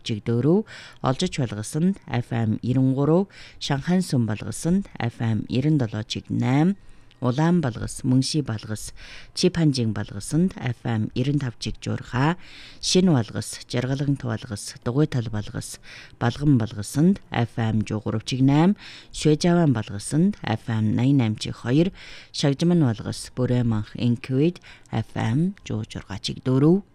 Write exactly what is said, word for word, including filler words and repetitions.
чиг дөрөв, олжич болгосон эф эм ninety three, Шанхайн сүм болгосон эф эм ninety-seven чиг eight, Улаан балгас, Мөнши балгас, Чипанжин балгасанд эф эм ninety-five чиг жуурхаа, Шин балгас, Жаргалан балгас, Дугуйтал балгас, Балган балгасанд эф эм one oh three чиг eight, Шуэжаван балгасанд эф эм ninety-nine чиг two, Шагжман балгас, Бүрэманх Инквид эф эм one oh six чиг four,